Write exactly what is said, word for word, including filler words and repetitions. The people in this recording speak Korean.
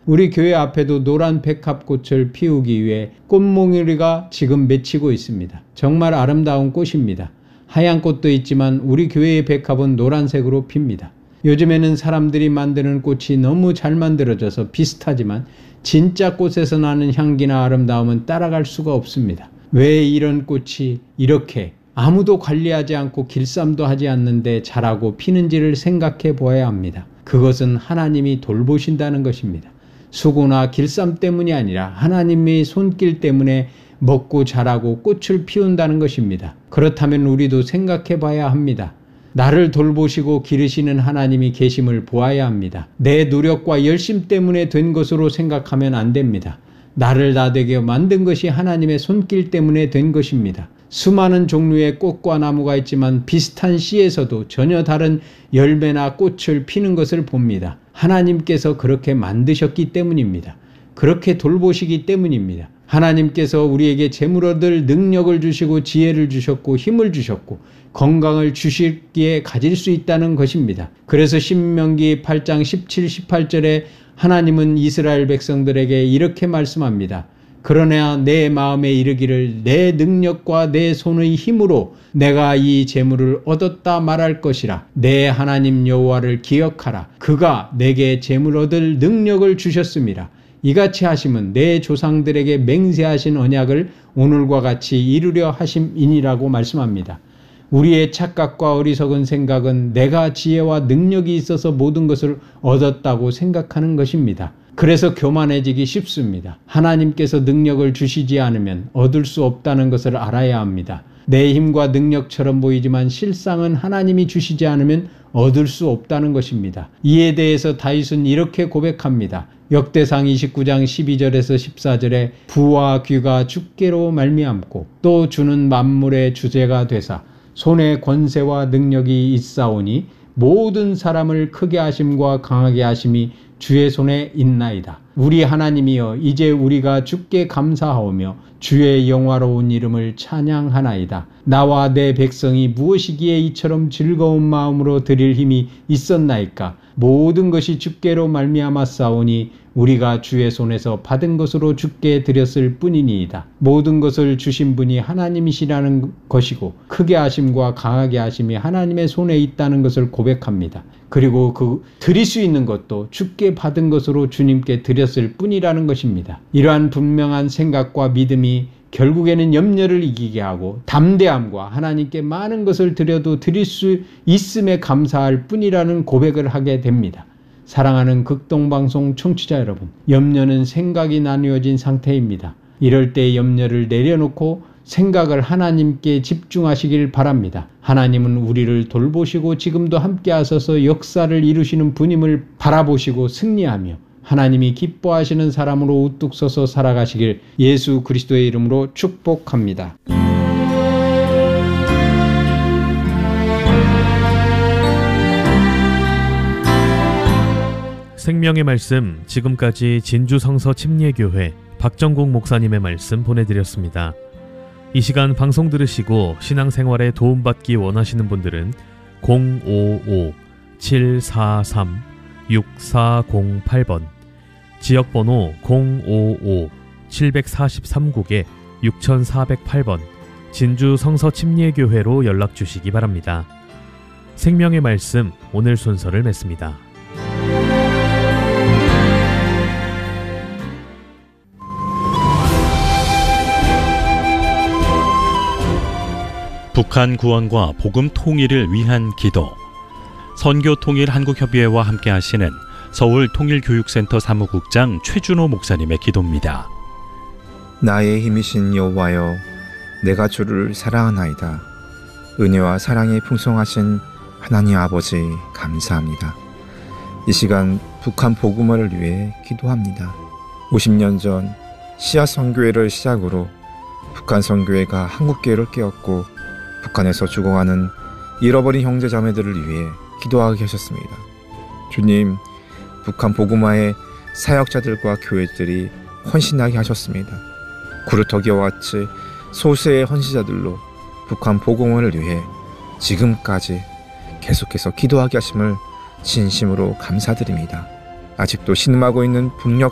우리 교회 앞에도 노란 백합꽃을 피우기 위해 꽃몽우리가 지금 맺히고 있습니다. 정말 아름다운 꽃입니다. 하얀 꽃도 있지만 우리 교회의 백합은 노란색으로 핍니다. 요즘에는 사람들이 만드는 꽃이 너무 잘 만들어져서 비슷하지만 진짜 꽃에서 나는 향기나 아름다움은 따라갈 수가 없습니다. 왜 이런 꽃이 이렇게 아무도 관리하지 않고 길쌈도 하지 않는데 자라고 피는지를 생각해 보아야 합니다. 그것은 하나님이 돌보신다는 것입니다. 수고나 길쌈 때문이 아니라 하나님의 손길 때문에 먹고 자라고 꽃을 피운다는 것입니다. 그렇다면 우리도 생각해 봐야 합니다. 나를 돌보시고 기르시는 하나님이 계심을 보아야 합니다. 내 노력과 열심 때문에 된 것으로 생각하면 안 됩니다. 나를 나되게 만든 것이 하나님의 손길 때문에 된 것입니다. 수많은 종류의 꽃과 나무가 있지만 비슷한 씨에서도 전혀 다른 열매나 꽃을 피는 것을 봅니다. 하나님께서 그렇게 만드셨기 때문입니다. 그렇게 돌보시기 때문입니다. 하나님께서 우리에게 재물 얻을 능력을 주시고 지혜를 주셨고 힘을 주셨고 건강을 주시기에 가질 수 있다는 것입니다. 그래서 신명기 팔 장 십칠, 십팔 절에 하나님은 이스라엘 백성들에게 이렇게 말씀합니다. 그러나 내 마음에 이르기를 내 능력과 내 손의 힘으로 내가 이 재물을 얻었다 말할 것이라. 내 하나님 여호와를 기억하라. 그가 내게 재물 얻을 능력을 주셨음이라. 이같이 하심은 내 조상들에게 맹세하신 언약을 오늘과 같이 이루려 하심이니라고 말씀합니다. 우리의 착각과 어리석은 생각은 내가 지혜와 능력이 있어서 모든 것을 얻었다고 생각하는 것입니다. 그래서 교만해지기 쉽습니다. 하나님께서 능력을 주시지 않으면 얻을 수 없다는 것을 알아야 합니다. 내 힘과 능력처럼 보이지만 실상은 하나님이 주시지 않으면 얻을 수 없다는 것입니다. 이에 대해서 다윗은 이렇게 고백합니다. 역대상 이십구 장 십이 절에서 십사 절에 부와 귀가 주께로 말미암고 또 주는 만물의 주제가 되사 손에 권세와 능력이 있사오니 모든 사람을 크게 하심과 강하게 하심이 주의 손에 있나이다. 우리 하나님이여 이제 우리가 주께 감사하오며 주의 영화로운 이름을 찬양하나이다. 나와 내 백성이 무엇이기에 이처럼 즐거운 마음으로 드릴 힘이 있었나이까. 모든 것이 주께로 말미암았사오니 우리가 주의 손에서 받은 것으로 주께 드렸을 뿐이니이다. 모든 것을 주신 분이 하나님이시라는 것이고 크게 하심과 강하게 하심이 하나님의 손에 있다는 것을 고백합니다. 그리고 그 드릴 수 있는 것도 주께 받은 것으로 주님께 드렸을 뿐이라는 것입니다. 이러한 분명한 생각과 믿음이 결국에는 염려를 이기게 하고 담대함과 하나님께 많은 것을 드려도 드릴 수 있음에 감사할 뿐이라는 고백을 하게 됩니다. 사랑하는 극동방송 청취자 여러분, 염려는 생각이 나뉘어진 상태입니다. 이럴 때 염려를 내려놓고 생각을 하나님께 집중하시길 바랍니다. 하나님은 우리를 돌보시고 지금도 함께 하셔서 역사를 이루시는 분임을 바라보시고 승리하며 하나님이 기뻐하시는 사람으로 우뚝 서서 살아가시길 예수 그리스도의 이름으로 축복합니다. 생명의 말씀, 지금까지 진주성서 침례교회 박정국 목사님의 말씀 보내드렸습니다. 이 시간 방송 들으시고 신앙생활에 도움받기 원하시는 분들은 공오오 칠사삼 육사공팔 번, 지역번호 공오오 칠사삼 국에 육사공팔 번 진주성서침례교회로 연락주시기 바랍니다. 생명의 말씀, 오늘 순서를 맺습니다. 북한 구원과 복음 통일을 위한 기도. 선교통일한국협의회와 함께 하시는 서울통일교육센터 사무국장 최준호 목사님의 기도입니다. 나의 힘이신 여호와여, 내가 주를 사랑하나이다. 은혜와 사랑이 풍성하신 하나님 아버지 감사합니다. 이 시간 북한 복음화를 위해 기도합니다. 오십 년 전 씨앗 선교회를 시작으로 북한 선교회가 한국교회를 깨웠고 북한에서 죽어가는 잃어버린 형제 자매들을 위해 기도하게 하셨습니다. 주님, 북한 복음화의 사역자들과 교회들이 헌신하게 하셨습니다. 구루터기와 같이 소수의 헌신자들로 북한 복음화를 위해 지금까지 계속해서 기도하게 하심을 진심으로 감사드립니다. 아직도 신음하고 있는 북녘